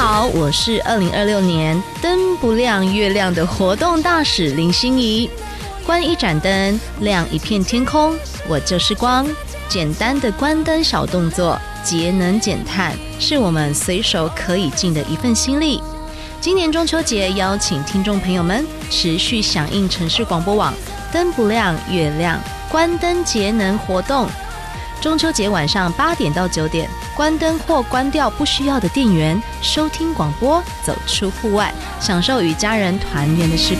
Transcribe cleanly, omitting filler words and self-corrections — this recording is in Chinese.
好，我是2026年灯不亮月亮的活动大使林心怡。关一盏灯，亮一片天空，我就是光。简单的关灯小动作，节能减碳，是我们随手可以尽的一份心力。今年中秋节，邀请听众朋友们持续响应城市广播网灯不亮月亮关灯节能活动。中秋节晚上8点到9点，关灯或关掉不需要的电源，收听广播，走出户外，享受与家人团圆的时光。